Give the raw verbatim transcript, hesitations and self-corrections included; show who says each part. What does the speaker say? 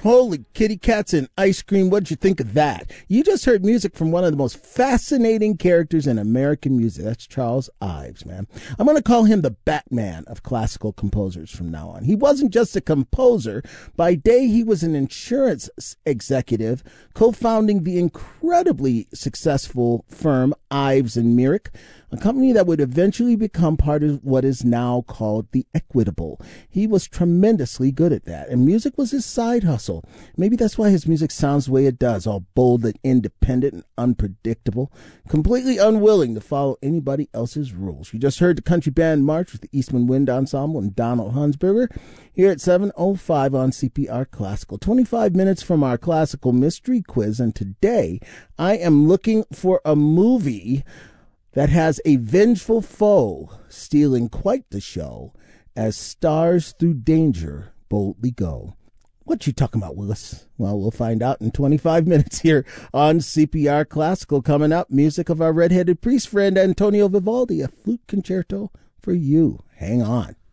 Speaker 1: Holy kitty cats and ice cream, what'd you think of that? You just heard music from one of the most fascinating characters in American music. That's Charles Ives, man. I'm going to call him the Batman of classical composers from now on. He wasn't just a composer. By day, he was an insurance executive, co-founding the incredibly successful firm Ives and Merrick, a company that would eventually become part of what is now called the Equitable. He was tremendously good at that, and music was his side hustle. Maybe that's why his music sounds the way it does, all bold and independent and unpredictable, completely unwilling to follow anybody else's rules. You just heard the country band March with the Eastman Wind Ensemble and Donald Hunsberger here at seven oh five on C P R Classical. twenty-five minutes from our classical mystery quiz, and today I am looking for a movie that has a vengeful foe stealing quite the show as stars through danger boldly go. What you talking about, Willis? Well, we'll find out in twenty-five minutes here on C P R Classical. Coming up, music of our redheaded priest friend Antonio Vivaldi, a flute concerto for you. Hang on.